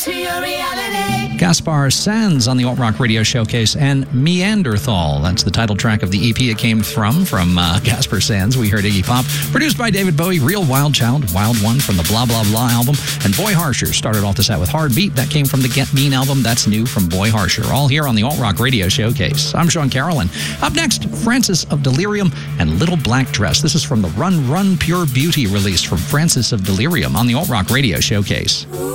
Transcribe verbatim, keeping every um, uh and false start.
to your reality. Gaspar Sands on the Alt Rock Radio Showcase and Meanderthal. That's the title track of the E P it came from, from uh, Gaspar Sands. We heard Iggy Pop. Produced by David Bowie, Real Wild Child, Wild One from the Blah Blah Blah album. And Boy Harsher started off the set with Hard Beat. That came from the Get Mean album. That's new from Boy Harsher. All here on the Alt Rock Radio Showcase. I'm Sean Carolyn. Up next, Francis of Delirium and Little Black Dress. This is from the Run Run Pure Beauty release from Francis of Delirium on the Alt Rock Radio Showcase.